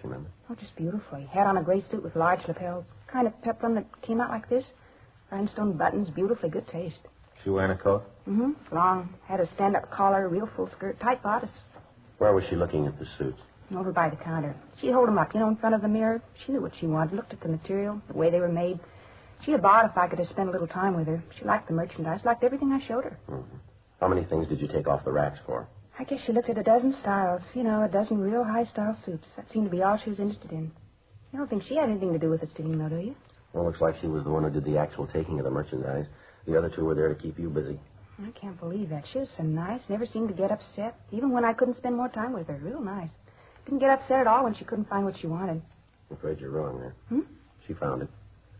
remember? Oh, just beautiful. He had on a gray suit with large lapels. Kind of peplum that came out like this. Rhinestone buttons, beautifully good taste. She wearing a coat? Mm-hmm. Long. Had a stand-up collar, real full skirt, tight bodice. Where was she looking at the suits? Over by the counter. She'd hold them up, in front of the mirror. She knew what she wanted, looked at the material, the way they were made. She'd have bought if I could have spent a little time with her. She liked the merchandise, liked everything I showed her. Mm-hmm. How many things did you take off the racks for? I guess she looked at a dozen styles. A dozen real high-style suits. That seemed to be all she was interested in. You don't think she had anything to do with the stealing, though, do you? Well, looks like she was the one who did the actual taking of the merchandise. The other two were there to keep you busy. I can't believe that. She was so nice. Never seemed to get upset, even when I couldn't spend more time with her. Real nice. Didn't get upset at all when she couldn't find what she wanted. I'm afraid you're wrong there. She found it.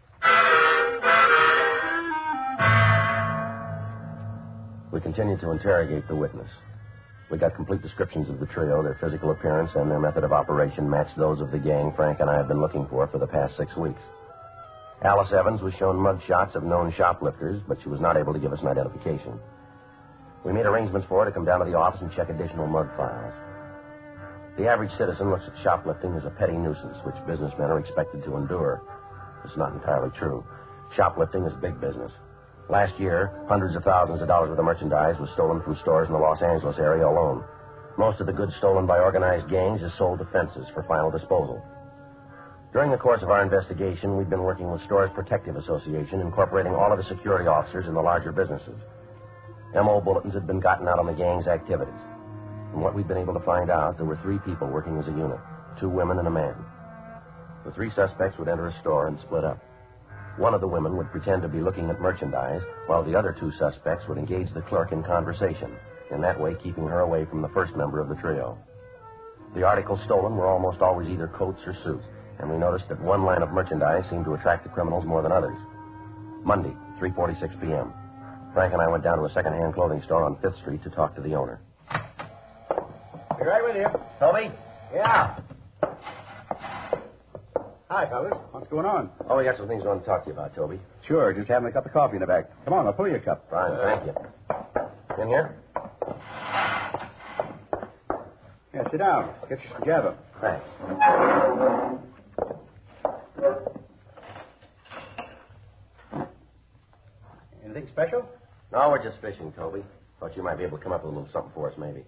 We continued to interrogate the witness. We got complete descriptions of the trio. Their physical appearance and their method of operation matched those of the gang Frank and I had been looking for the past 6 weeks. Alice Evans was shown mug shots of known shoplifters, but she was not able to give us an identification. We made arrangements for her to come down to the office and check additional mug files. The average citizen looks at shoplifting as a petty nuisance, which businessmen are expected to endure. It's not entirely true. Shoplifting is big business. Last year, hundreds of thousands of dollars worth of merchandise was stolen from stores in the Los Angeles area alone. Most of the goods stolen by organized gangs is sold to fences for final disposal. During the course of our investigation, we've been working with Stores Protective Association, incorporating all of the security officers in the larger businesses. MO bulletins had been gotten out on the gang's activities. From what we'd been able to find out, there were 3 people working as a unit, 2 women and a man. The 3 suspects would enter a store and split up. One of the women would pretend to be looking at merchandise, while the other 2 suspects would engage the clerk in conversation, in that way keeping her away from the first member of the trio. The articles stolen were almost always either coats or suits, and we noticed that one line of merchandise seemed to attract the criminals more than others. Monday, 3:46 p.m. Frank and I went down to a second-hand clothing store on 5th Street to talk to the owner. Be right with you. Toby? Yeah. Hi, fellas. What's going on? Oh, we got some things we want to talk to you about, Toby. Sure, just having a cup of coffee in the back. Come on, I'll pull you a cup. Fine, thank you. In here? Yeah, sit down. Get you some java. Thanks. Anything special? No, we're just fishing, Toby. Thought you might be able to come up with a little something for us, maybe.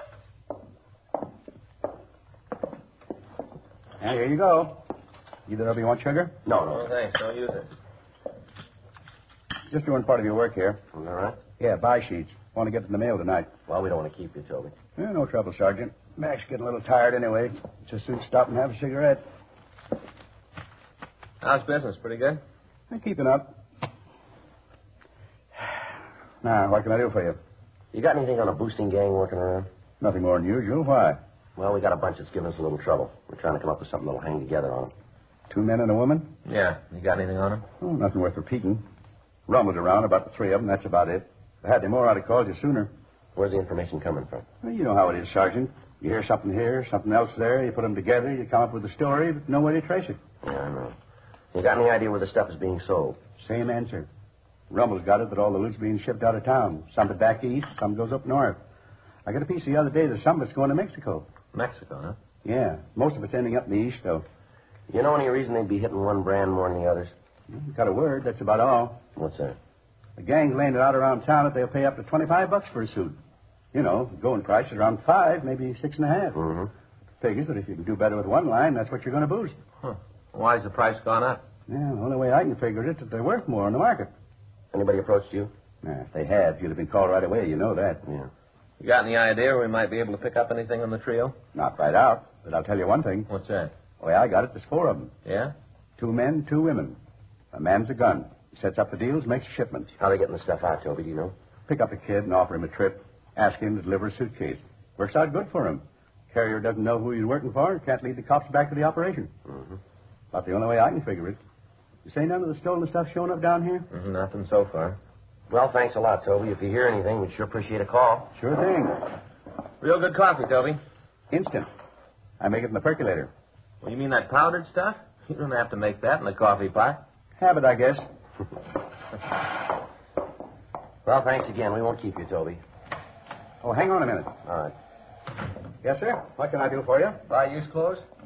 And here you go. Either of you want sugar? No. Thanks. Don't use it. Just doing part of your work here. Is that right? Yeah, buy sheets. Want to get in the mail tonight. Well, we don't want to keep you, Toby. Yeah, no trouble, Sergeant. Mac's getting a little tired anyway. Just soon stop and have a cigarette. How's business? Pretty good? I'm keeping up. Now, what can I do for you? You got anything on a boosting gang working around? Nothing more than usual. Why? Well, we got a bunch that's giving us a little trouble. We're trying to come up with something that'll hang together on them. 2 men and a woman? Yeah. You got anything on him? Oh, nothing worth repeating. Rumbled around about the 3 of them. That's about it. If I had any more, I'd have called you sooner. Where's the information coming from? Well, you know how it is, Sergeant. You hear something here, something else there. You put them together, you come up with a story, but no way to trace it. Yeah, I know. You got any idea where the stuff is being sold? Same answer. Rumble's got it that all the loot's being shipped out of town. Some it back east, some goes up north. I got a piece the other day that some of it's going to Mexico. Mexico, huh? Yeah, most of it's ending up in the east, though. You know any reason they'd be hitting one brand more than the others? Got a word, that's about all. What's that? The gang's laying it out around town that they'll pay up to $25 for a suit. You know, the going price is around 5, maybe 6.5. Mm-hmm. Figures that if you can do better with one line, that's what you're going to boost. Huh. Why's the price gone up? Yeah, the only way I can figure it is that they're worth more on the market. Anybody approached you? Nah, if they had, you'd have been called right away. You know that. Yeah. You got any idea we might be able to pick up anything on the trio? Not right out, but I'll tell you one thing. What's that? The way I got it, there's 4 of them. Yeah? 2 men, 2 women. A man's a gun. He sets up the deals, makes a shipment. How they getting the stuff out, Toby, do you know? Pick up a kid and offer him a trip. Ask him to deliver a suitcase. Works out good for him. Carrier doesn't know who he's working for. Can't lead the cops back to the operation. Mm-hmm. About the only way I can figure it. You say none of the stolen stuff showing up down here? Nothing so far. Well, thanks a lot, Toby. If you hear anything, we'd sure appreciate a call. Sure thing. Real good coffee, Toby. Instant. I make it in the percolator. Well, you mean that powdered stuff? You don't have to make that in the coffee pot. Habit, I guess. Well, thanks again. We won't keep you, Toby. Oh, hang on a minute. All right. Yes, sir? What can I do for you? Buy used clothes?